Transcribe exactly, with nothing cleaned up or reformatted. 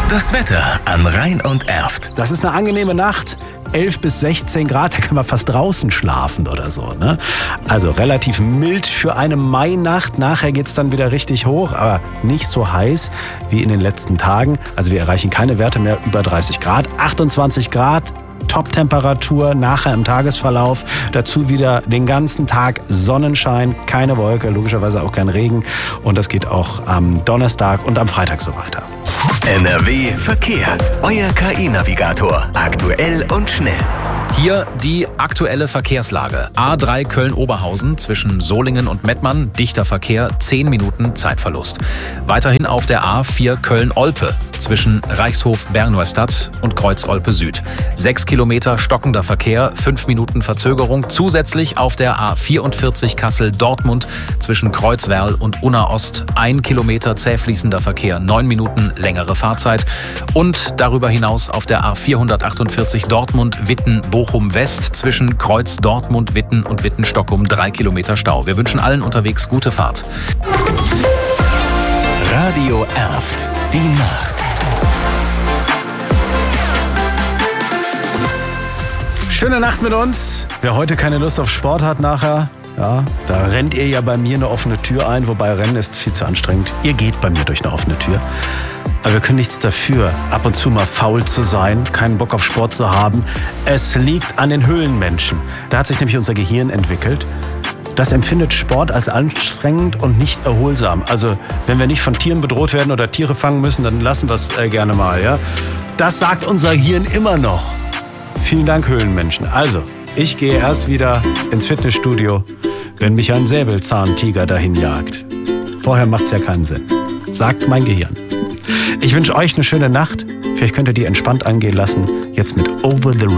Das Wetter an Rhein und Erft. Das ist eine angenehme Nacht. elf bis sechzehn Grad, da kann man fast draußen schlafen oder so. Ne? Also relativ mild für eine Mainacht. Nachher geht es dann wieder richtig hoch, aber nicht so heiß wie in den letzten Tagen. Also wir erreichen keine Werte mehr über dreißig Grad. achtundzwanzig Grad. Top-Temperatur nachher im Tagesverlauf. Dazu wieder den ganzen Tag Sonnenschein, keine Wolke, logischerweise auch kein Regen. Und das geht auch am Donnerstag und am Freitag so weiter. N R W Verkehr. Euer K I-Navigator. Aktuell und schnell. Hier die aktuelle Verkehrslage. A drei Köln-Oberhausen zwischen Solingen und Mettmann. Dichter Verkehr, zehn Minuten Zeitverlust. Weiterhin auf der A vier Köln-Olpe zwischen Reichshof-Berneustadt und Kreuz-Olpe Süd. Sechs Kilometer stockender Verkehr, fünf Minuten Verzögerung. Zusätzlich auf der A vierundvierzig Kassel-Dortmund zwischen Kreuzwerl und Unna-Ost. Ein Kilometer zähfließender Verkehr, neun Minuten längere Fahrzeit. Und darüber hinaus auf der A vierhundertachtundvierzig Dortmund-Witten-Bochum West zwischen Kreuz Dortmund, Witten und Witten-Stockholm drei Kilometer Stau. Wir wünschen allen unterwegs gute Fahrt. Radio Erft. Die Nacht. Schöne Nacht mit uns. Wer heute keine Lust auf Sport hat nachher, ja, da rennt ihr ja bei mir eine offene Tür ein, wobei Rennen ist viel zu anstrengend. Ihr geht bei mir durch eine offene Tür. Aber wir können nichts dafür, ab und zu mal faul zu sein, keinen Bock auf Sport zu haben. Es liegt an den Höhlenmenschen. Da hat sich nämlich unser Gehirn entwickelt. Das empfindet Sport als anstrengend und nicht erholsam. Also wenn wir nicht von Tieren bedroht werden oder Tiere fangen müssen, dann lassen wir es äh, gerne mal. Ja? Das sagt unser Gehirn immer noch. Vielen Dank, Höhlenmenschen. Also, ich gehe erst wieder ins Fitnessstudio, wenn mich ein Säbelzahntiger dahin jagt. Vorher macht's ja keinen Sinn, sagt mein Gehirn. Ich wünsche euch eine schöne Nacht. Vielleicht könnt ihr die entspannt angehen lassen. Jetzt mit Over the